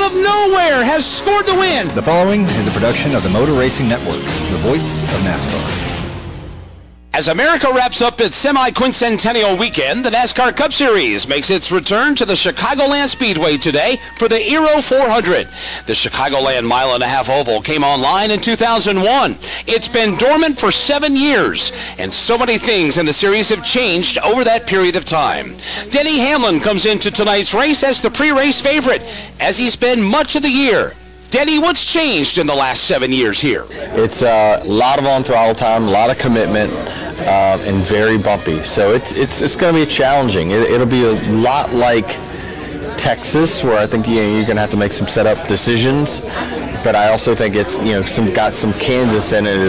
of nowhere has scored the win. The following is a production of the Motor Racing Network, the voice of NASCAR. As America wraps up its semi-quincentennial weekend, the NASCAR Cup Series makes its return to the Chicagoland Speedway today for the Aero 400. The Chicagoland mile-and-a-half oval came online in 2001. It's been dormant for 7 years, and so many things in the series have changed over that period of time. Denny Hamlin comes into tonight's race as the pre-race favorite, as he's been much of the year. Denny, what's changed in the last 7 years here? It's a lot of on-throttle time, a lot of commitment, and very bumpy. So it's going to be challenging. It'll be a lot like Texas, where I think you're going to have to make some setup decisions. But I also think it's got some Kansas in it